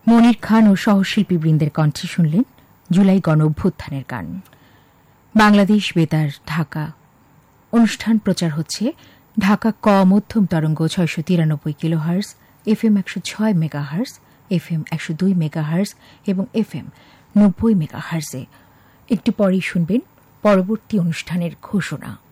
মনির খান ও সহশিল্পীবৃন্দের কণ্ঠে শুনলেন জুলাই গণ অভ্যুত্থানের গান। বাংলাদেশ বেতার, ঢাকা। অনুষ্ঠান প্রচার হচ্ছে ঢাকা ক মধ্যম তরঙ্গ ৬৯৩ kilohertz, FM ১০৬ megahertz, FM ১০২ megahertz এবং FM ৯০ মেগাহার্জে। একটু পরেই শুনবেন পরবর্তী অনুষ্ঠানের ঘোষণা।